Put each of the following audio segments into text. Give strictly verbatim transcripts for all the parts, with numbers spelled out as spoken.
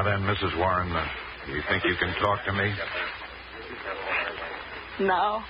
Now then, Missus Warren, uh, you think you can talk to me? Now?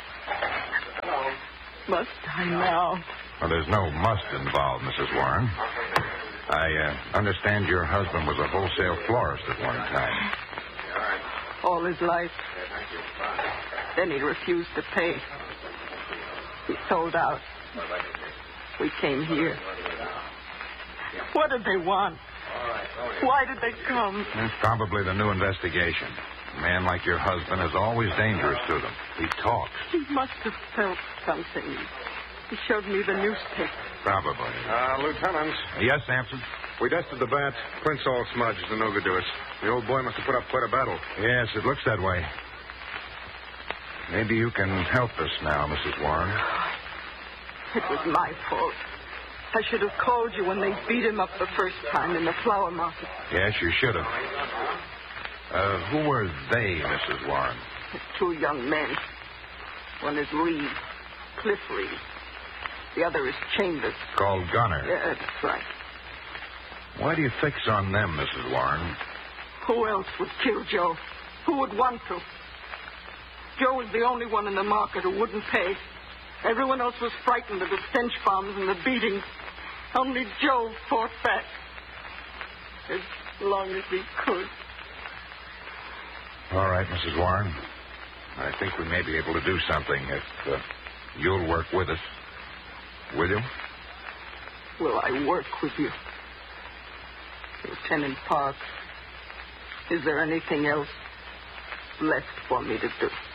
Must I now? Well, there's no must involved, Missus Warren. I uh, understand your husband was a wholesale florist at one time. All his life. Then he refused to pay. He sold out. We came here. What did they want? Why did they come? It's probably the new investigation. A man like your husband is always dangerous to them. He talks. He must have felt something. He showed me the newspaper. Probably. Uh, Lieutenant. Yes, Sampson? We dusted the bat. Print's all smudged and no good to us. The old boy must have put up quite a battle. Yes, it looks that way. Maybe you can help us now, Missus Warren. It was my fault. I should have called you when they beat him up the first time in the flower market. Yes, you should have. Uh, who were they, Missus Warren? Two young men. One is Reed, Cliff Reed. The other is Chambers. Called Gunner. Yeah, that's right. Why do you fix on them, Missus Warren? Who else would kill Joe? Who would want to? Joe was the only one in the market who wouldn't pay. Everyone else was frightened of the stench bombs and the beatings. Only Joe fought back. As long as he could. All right, Missus Warren. I think we may be able to do something if uh, you'll work with us. Will you? Will I work with you? Lieutenant Parks, is there anything else left for me to do?